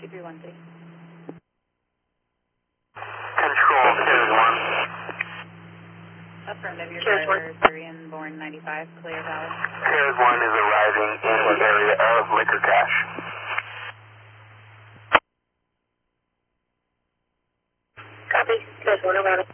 2313. Control, Carriers 1. Affirmative, your Carriers driver, Syrian born 95, clear valid. Carriers 1 is arriving in the area of liquor cache. Copy. Carriers 1 around.